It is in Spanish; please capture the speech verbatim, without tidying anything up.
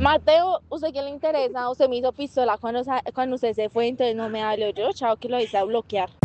Mateo, ¿usted qué le interesa? Usted me hizo pistola cuando, sa- cuando usted se fue, entonces no me habló yo, chao, que lo hice a bloquear.